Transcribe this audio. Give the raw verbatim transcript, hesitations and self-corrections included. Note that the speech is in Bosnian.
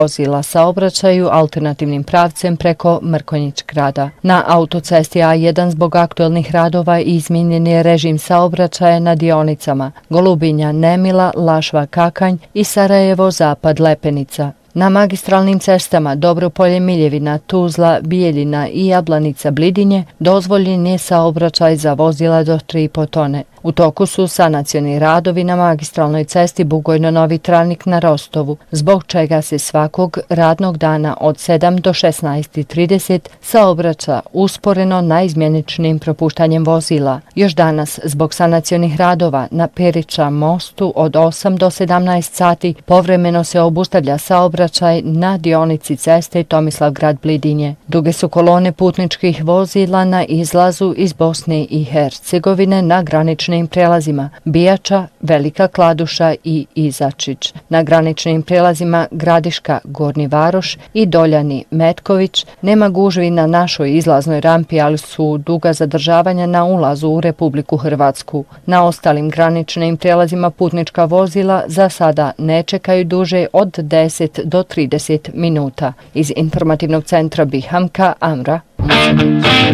vozila saobraćaju alternativnim pravcem preko Mrkonjić grada. Na autocesti A jedan zbog aktuelnih radova izmijenjen je režim saobraćaja na dionicama Golubinja, Nemila, Lašva, Kakanj i Sarajevo, Zapad, Lepenica. Na magistralnim cestama Dobropolje, Miljevina, Tuzla, Bijeljina i Jablanica, Blidinje dozvoljen je saobraćaj za vozila do tri i po tone. U toku su sanacioni radovi na magistralnoj cesti Bugojno-Novi Travnik na Rostovu, zbog čega se svakog radnog dana od sedam do šesnaest i trideset saobraća usporeno naizmjeničnim propuštanjem vozila. Još danas, zbog sanacionih radova na Perića mostu od osam do sedamnaest sati, povremeno se obustavlja saobraćaj na dionici ceste Tomislavgrad-Blidinje. Duge su kolone putničkih vozila na izlazu iz Bosne i Hercegovine na graničnim prelazima Bijača, Velika Kladuša i Izačić. Na graničnim prelazima Gradiška, Gornji Varoš i Doljani, Metković nema gužvi na našoj izlaznoj rampi, ali su duga zadržavanja na ulazu u Republiku Hrvatsku. Na ostalim graničnim prelazima putnička vozila za sada ne čekaju duže od deset do trideset minuta. Iz informativnog centra Bihamka, Amra.